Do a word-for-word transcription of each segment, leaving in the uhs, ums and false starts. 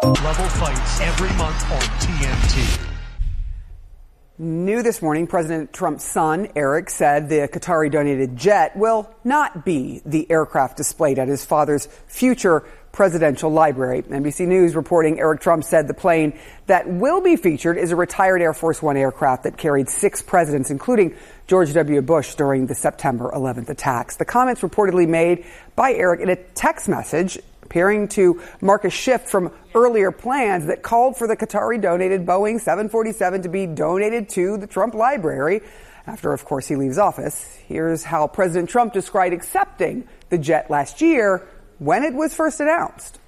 Level fights every month on T N T. New this morning, President Trump's son, Eric, said the Qatari-donated jet will not be the aircraft displayed at his father's future presidential library. N B C News reporting Eric Trump said the plane that will be featured is a retired Air Force One aircraft that carried six presidents, including George W. Bush, during the September eleventh attacks. The comments reportedly made by Eric in a text message appearing to mark a shift from earlier plans that called for the Qatari-donated Boeing seven forty-seven to be donated to the Trump Library after, of course, he leaves office. Here's how President Trump described accepting the jet last year when it was first announced.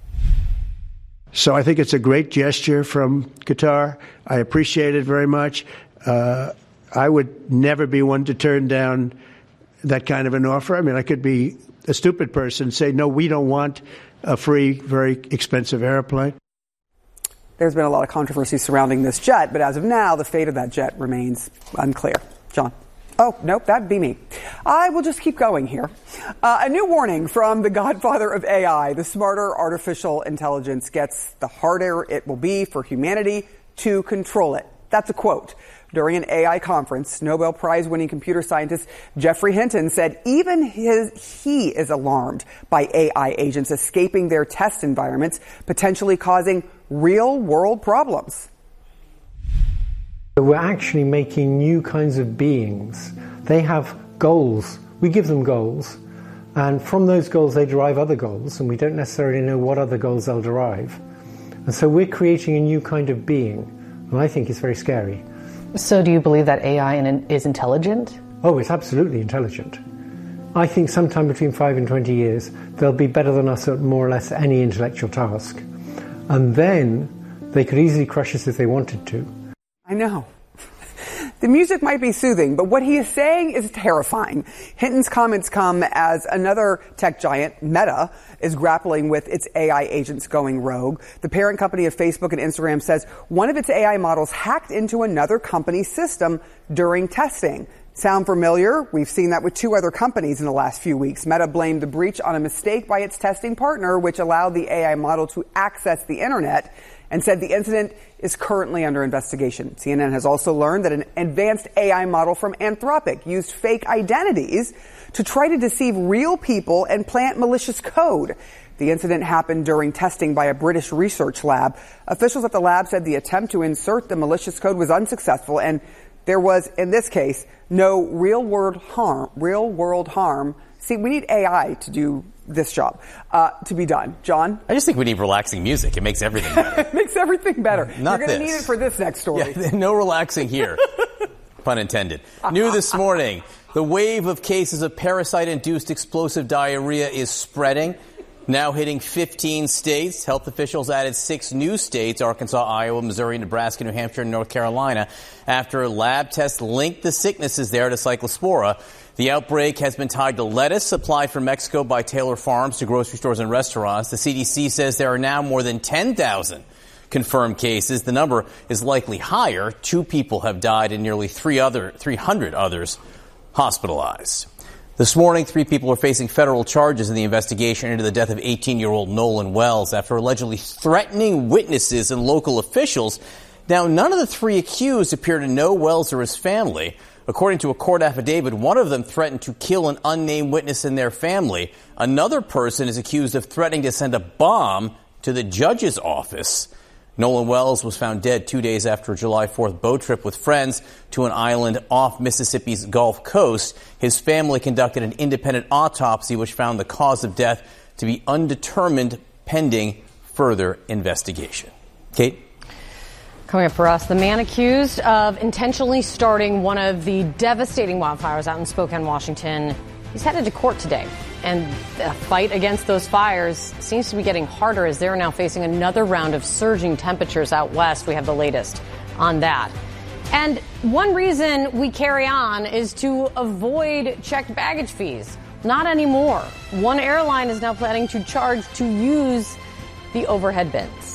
So I think it's a great gesture from Qatar. I appreciate it very much. Uh, I would never be one to turn down that kind of an offer. I mean, I could be a stupid person, say, no, we don't want a free, very expensive airplane. There's been a lot of controversy surrounding this jet, but as of now, the fate of that jet remains unclear. John? Oh, nope, that'd be me. I will just keep going here. Uh, a new warning from the godfather of A I. The smarter artificial intelligence gets, the harder it will be for humanity to control it. That's a quote. During an A I conference, Nobel Prize-winning computer scientist Geoffrey Hinton said even his, he is alarmed by A I agents escaping their test environments, potentially causing real-world problems. We're actually making new kinds of beings. They have goals. We give them goals. And from those goals, they derive other goals. And we don't necessarily know what other goals they'll derive. And so we're creating a new kind of being. And I think it's very scary. So do you believe that A I is intelligent? Oh, it's absolutely intelligent. I think sometime between five and twenty years, they'll be better than us at more or less any intellectual task. And then they could easily crush us if they wanted to. I know. The music might be soothing, but what he is saying is terrifying. Hinton's comments come as another tech giant, Meta, is grappling with its A I agents going rogue. The parent company of Facebook and Instagram says one of its A I models hacked into another company's system during testing. Sound familiar? We've seen that with two other companies in the last few weeks. Meta blamed the breach on a mistake by its testing partner, which allowed the A I model to access the internet, and said the incident is currently under investigation. C N N has also learned that an advanced A I model from Anthropic used fake identities to try to deceive real people and plant malicious code. The incident happened during testing by a British research lab. Officials at the lab said the attempt to insert the malicious code was unsuccessful, and there was, in this case, no real-world harm. Real-world harm. See, we need A I to do this job, uh, to be done. John? I just think we need relaxing music. It makes everything better. It makes everything better. Not You're going to this. need it for this next story. Yeah, no relaxing here. Pun intended. New this morning, the wave of cases of parasite-induced explosive diarrhea is spreading, now hitting fifteen states. Health officials added six new states, Arkansas, Iowa, Missouri, Nebraska, New Hampshire, and North Carolina, after lab tests linked the sicknesses there to Cyclospora. The outbreak has been tied to lettuce supplied from Mexico by Taylor Farms to grocery stores and restaurants. The C D C says there are now more than ten thousand confirmed cases. The number is likely higher. Two people have died and nearly three other, three hundred others hospitalized. This morning, three people are facing federal charges in the investigation into the death of eighteen-year-old Nolan Wells after allegedly threatening witnesses and local officials. Now, none of the three accused appear to know Wells or his family. According to a court affidavit, one of them threatened to kill an unnamed witness in their family. Another person is accused of threatening to send a bomb to the judge's office. Nolan Wells was found dead two days after a July fourth boat trip with friends to an island off Mississippi's Gulf Coast. His family conducted an independent autopsy, which found the cause of death to be undetermined, pending further investigation. Kate? Coming up for us, the man accused of intentionally starting one of the devastating wildfires out in Spokane, Washington, he's headed to court today. And the fight against those fires seems to be getting harder as they're now facing another round of surging temperatures out west. We have the latest on that. And one reason we carry on is to avoid checked baggage fees. Not anymore. One airline is now planning to charge to use the overhead bins.